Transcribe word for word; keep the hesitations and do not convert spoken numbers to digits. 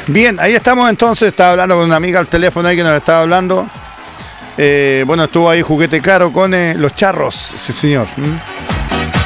Bien, ahí estamos entonces. Estaba hablando con una amiga al teléfono ahí que nos estaba hablando. Eh, bueno, estuvo ahí Juguete Caro con eh, los charros. Sí, señor. ¿Mm?